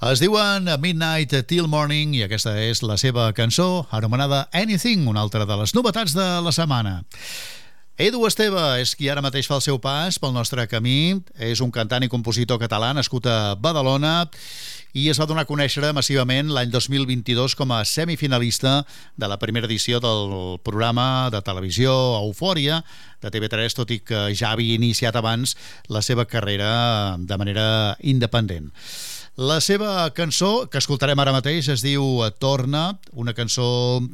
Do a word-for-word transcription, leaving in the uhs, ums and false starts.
Es diuen Midnight Till Morning i aquesta és la seva cançó anomenada Anything, una altra de les novetats de la setmana. Edu Esteve és qui ara mateix fa el seu pas pel nostre camí. És un cantant i compositor català nascut a Badalona i es va donar a conèixer massivament l'any dos mil vint-i-dos com a semifinalista de la primera edició del programa de televisió Eufòria de T V tres, tot i que ja havia iniciat abans la seva carrera de manera independent. La seva cançó, que escoltarem ara mateix, es diu Torna, una cançó